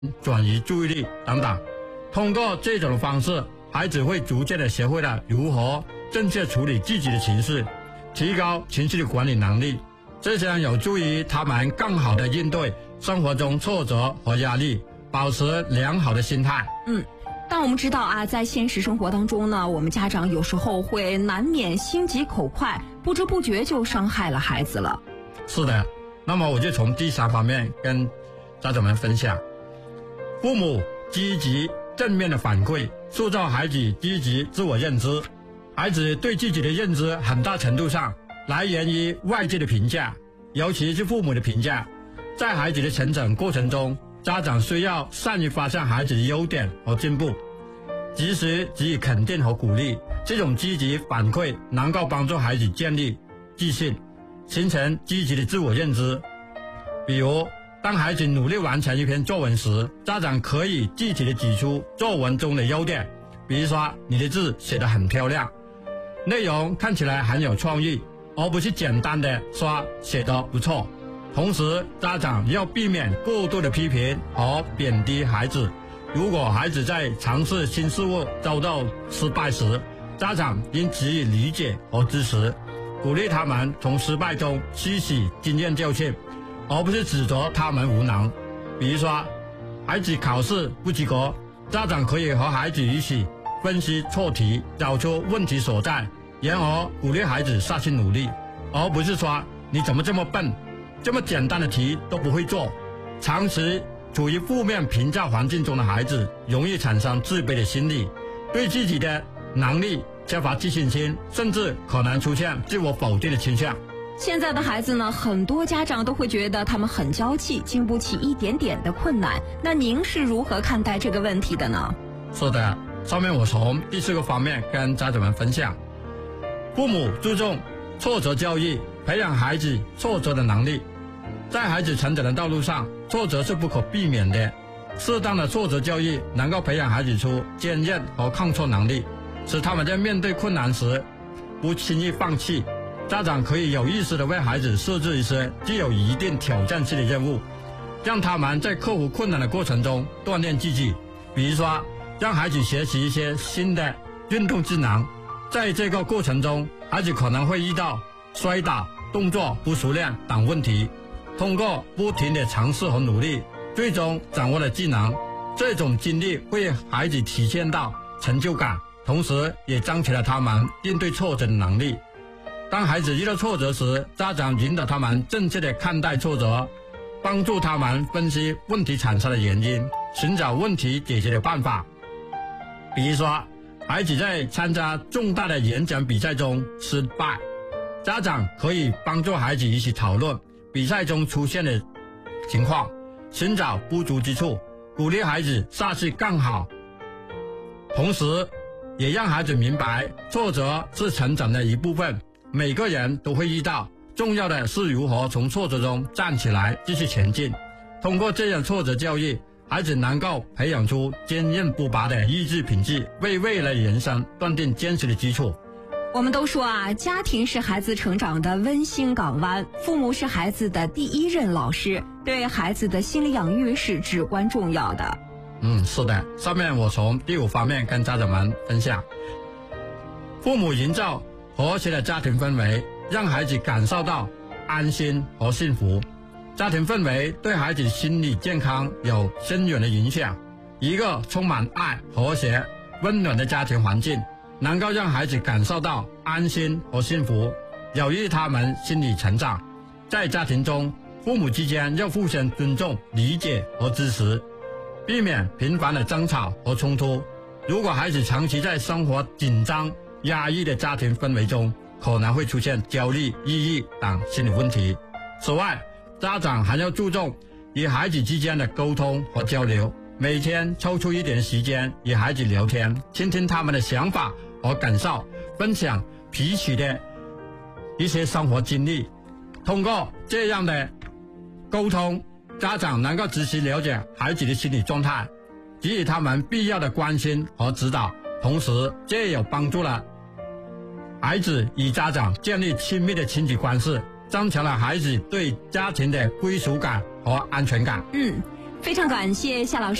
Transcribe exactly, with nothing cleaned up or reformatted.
转移注意力等等。通过这种方式，孩子会逐渐的学会了如何正确处理自己的情绪，提高情绪的管理能力，这将有助于他们更好的应对生活中挫折和压力，保持良好的心态。 嗯。但我们知道啊，在现实生活当中呢，我们家长有时候会难免心急口快，不知不觉就伤害了孩子了。 是的，那么我就从第三方面跟家长们分享，父母积极正面的反馈，塑造孩子积极自我认知。孩子对自己的认知很大程度上来源于外界的评价，尤其是父母的评价。在孩子的成长过程中，家长需要善于发现孩子的优点和进步，及时给予肯定和鼓励。这种积极反馈能够帮助孩子建立自信，形成积极的自我认知。比如，当孩子努力完成一篇作文时，家长可以具体的指出作文中的优点，比如说你的字写得很漂亮，内容看起来很有创意，而不是简单的说写得不错。同时，家长要避免过度的批评和贬低孩子。如果孩子在尝试新事物遭到失败时，家长应给予理解和支持，鼓励他们从失败中吸取经验教训，而不是指责他们无能。比如说，孩子考试不及格，家长可以和孩子一起分析错题，找出问题所在，然而鼓励孩子下去努力，而不是说你怎么这么笨，这么简单的题都不会做。长期处于负面评价环境中的孩子，容易产生自卑的心理，对自己的能力缺乏自信心，甚至可能出现自我否定的倾向。 现在的孩子呢，很多家长都会觉得他们很娇气，经不起一点点的困难。那您是如何看待这个问题的呢？ 是的，上面我从第四个方面跟家长们分享，父母注重挫折教育，培养孩子挫折的能力。在孩子成长的道路上，挫折是不可避免的。适当的挫折教育能够培养孩子出坚韧和抗挫能力，使他们在面对困难时不轻易放弃。家长可以有意识地为孩子设置一些具有一定挑战性的任务，让他们在克服困难的过程中锻炼自己。比如说，让孩子学习一些新的运动技能，在这个过程中，孩子可能会遇到摔倒、动作不熟练等问题。通过不停的尝试和努力，最终掌握了技能。这种经历会让孩子体现到成就感，同时也彰显了他们应对挫折的能力。当孩子遇到挫折时，家长引导他们正确的看待挫折，帮助他们分析问题产生的原因，寻找问题解决的办法。比如说，孩子在参加重大的演讲比赛中失败，家长可以帮助孩子一起讨论比赛中出现的情况，寻找不足之处，鼓励孩子下次更好。同时也让孩子明白挫折是成长的一部分，每个人都会遇到，重要的是如何从挫折中站起来继续前进。通过这样挫折教育，孩子能够培养出坚韧不拔的意志品质，为未来人生奠定坚实的基础。 我们都说啊，家庭是孩子成长的温馨港湾，父母是孩子的第一任老师，对孩子的心理养育是至关重要的。 嗯，是的，上面我从第五方面跟家长们分享，父母营造和谐的家庭氛围，让孩子感受到安心和幸福。家庭氛围对孩子心理健康有深远的影响。一个充满爱、和谐、温暖的家庭环境，能够让孩子感受到安心和幸福，有益他们心理成长。在家庭中，父母之间要互相尊重、理解和支持，避免频繁的争吵和冲突。如果孩子长期在生活紧张、压抑的家庭氛围中，可能会出现焦虑、抑郁等心理问题。此外，家长还要注重与孩子之间的沟通和交流，每天抽出一点时间与孩子聊天，倾听他们的想法和感受，分享彼此的一些生活经历。通过这样的沟通，家长能够及时了解孩子的心理状态，给予他们必要的关心和指导，同时这也有帮助了孩子与家长建立亲密的亲子关系，增强了孩子对家庭的归属感和安全感。 嗯， 非常感谢夏老师。